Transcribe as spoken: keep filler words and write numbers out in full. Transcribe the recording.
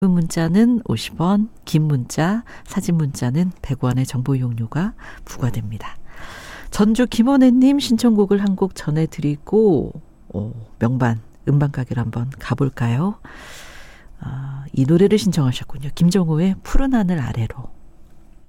문자는 오십 원, 긴 문자, 사진 문자는 백 원의 정보 이용료가 부과됩니다. 전주 김원혜님 신청곡을 한 곡 전해드리고 오, 명반 음반가게로 한번 가볼까요? 아, 이 노래를 신청하셨군요. 김정호의 푸른 하늘 아래로.